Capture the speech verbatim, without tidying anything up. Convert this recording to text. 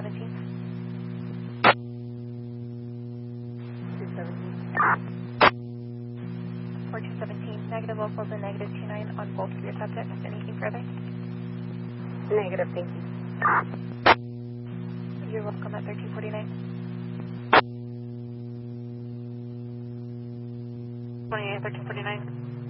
seventeen. two seventeen. four two seventeen, negative locals and negative two nine on both of your subjects. Anything further? Negative, thank you. You're welcome at thirteen forty-nine. twenty-eight, thirteen forty-nine.